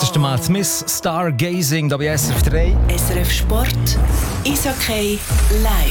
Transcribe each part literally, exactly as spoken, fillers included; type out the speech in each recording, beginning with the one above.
ist der Matt Smith, Stargazing, da bei S R F drei. S R F Sport, Eishockey live.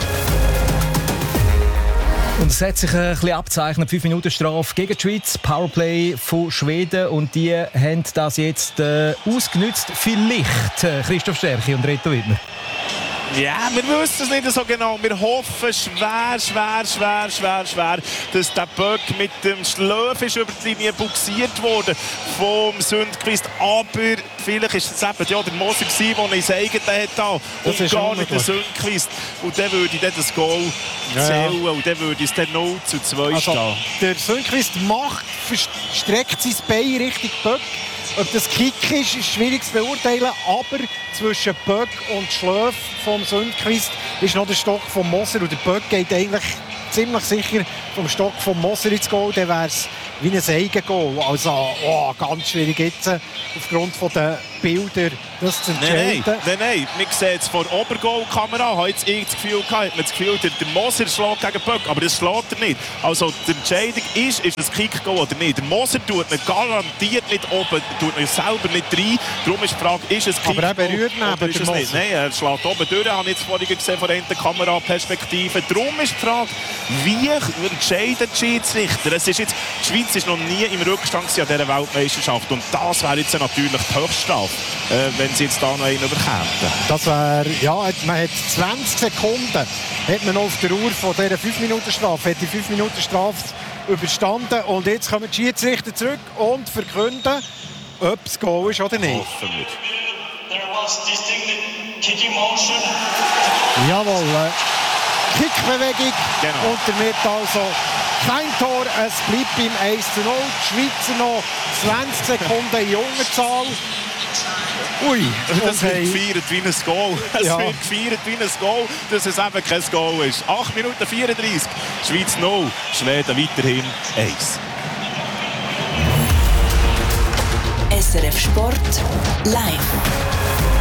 Und es hat sich ein bisschen abzeichnet, fünf Minuten Strafe gegen die Schweiz, Powerplay von Schweden. Und die haben das jetzt äh, ausgenutzt. Vielleicht äh, Christoph Stärchi und Reto Wittmer. Ja, wir wissen es nicht so genau. Wir hoffen schwer, schwer, schwer, schwer, schwer, dass der Böck mit dem Schlöf ist über die Linie buxiert wurde vom Sundqvist. Aber vielleicht ist es eben ja, der Moser, der ins eigene hat und gar nicht der Sundqvist. Und dann würde dann das Goal ja, zählen ja. und dann würde es dann null zu zwei also, stehen. Der Sundqvist macht, streckt sein Bein Richtung Böck. Ob das Kick ist, ist schwierig zu beurteilen, aber zwischen Böck und Schlöf vom Sundqvist ist noch der Stock von Moser. Und der Böck geht eigentlich ziemlich sicher vom Stock von Moser ins Goal. Dann wäre es wie ein Eigengoal. Also oh, ganz schwierig jetzt aufgrund der Bilder das zu entscheiden. Nein, nein, nein. Wir sehen es vor der Obergoal-Kamera. Ich habe jetzt das Gefühl gehabt, hat man das Gefühl, der, der Moser schlägt gegen Böck, aber das schlägt er nicht. Also die Entscheidung ist, ist es Kick-Goal oder nicht. Der Moser tut ihn garantiert nicht oben, tut ihn selber nicht rein. Darum ist die Frage, ist es Kick-Goal aber er berührt ihn oder ist es nicht? Nein, er schlägt oben durch. Ich habe jetzt vorhin gesehen von der Kameraperspektive. Darum ist die Frage, wie entscheiden die Schiedsrichter? Es ist jetzt, die Schweiz ist noch nie im Rückstand an dieser Weltmeisterschaft. Und das wäre jetzt natürlich die Höchststrafe, äh, wenn sie jetzt da noch einen überkämen. Das wäre, ja, man hat zwanzig Sekunden hat man noch auf der Uhr von dieser fünf Minuten Strafe, hat die fünf Minuten Strafe überstanden. Und jetzt kommen die Schiedsrichter zurück und verkünden, ob es Goal ist oder nicht. Hoffen wir. Jawohl, äh, Kickbewegung Genau. und damit also kein Tor, es bleibt beim eins zu null. Die Schweizer noch zwanzig Sekunden in Unterzahl. Ui, Das wird gefeiert wie ein Goal. Es Ja. wird gefeiert wie ein Goal, dass es eben kein Goal ist. acht Minuten vierunddreißig, Schweiz null, Schweden weiterhin eins. S R F Sport live.